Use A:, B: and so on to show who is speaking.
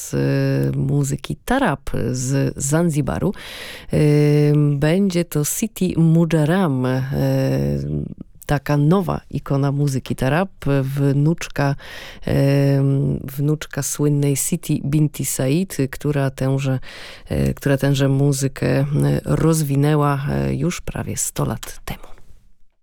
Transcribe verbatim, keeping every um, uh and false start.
A: z muzyki tarab z Zanzibaru. Będzie to Siti Mujaram, taka nowa ikona muzyki tarab, wnuczka, wnuczka słynnej Siti Binti Said, która tęże, która tęże muzykę rozwinęła już prawie sto lat temu.